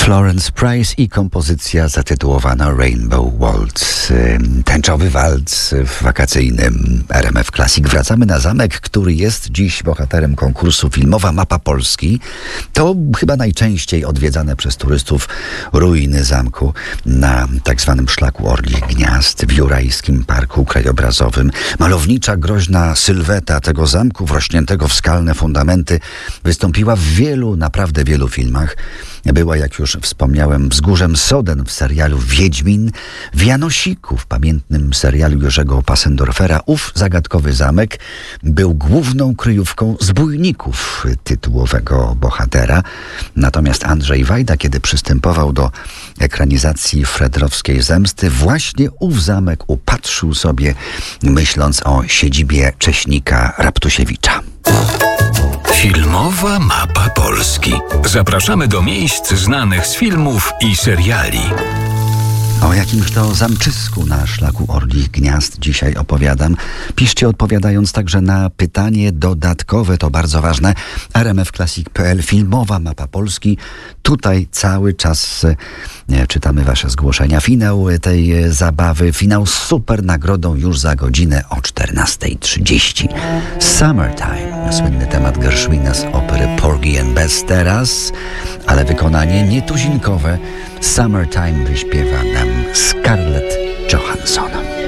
Florence Price i kompozycja zatytułowana Rainbow Waltz. Tęczowy walc w wakacyjnym RMF Classic. Wracamy na zamek, który jest dziś bohaterem konkursu Filmowa Mapa Polski. To chyba najczęściej odwiedzane przez turystów ruiny zamku na tak zwanym szlaku Orlich Gniazd w Jurajskim Parku Krajobrazowym. Malownicza, groźna sylweta tego zamku wrośniętego w skalne fundamenty wystąpiła w wielu, naprawdę wielu filmach. Była, jak już wspomniałem, wzgórzem Soden w serialu Wiedźmin, w Janosiku w pamiętnym serialu Jerzego Passendorfera. Ów zagadkowy zamek był główną kryjówką zbójników tytułowego bohatera. Natomiast Andrzej Wajda, kiedy przystępował do ekranizacji Fredrowskiej Zemsty, właśnie ów zamek upatrzył sobie, myśląc o siedzibie Cześnika Raptusiewicza. Filmowa Mapa Polski. Zapraszamy do miejsc znanych z filmów i seriali. O jakimś to zamczysku na szlaku Orlich Gniazd dzisiaj opowiadam. Piszcie odpowiadając także na pytanie dodatkowe, to bardzo ważne. rmfclassic.pl, Filmowa Mapa Polski. Tutaj cały czas czytamy wasze zgłoszenia. Finał tej zabawy, finał z super nagrodą już za godzinę o 14:30. Summertime, słynny temat Gershwina z opery Porgy and Bess teraz, ale wykonanie nietuzinkowe. Summertime wyśpiewa nam Scarlett Johansson.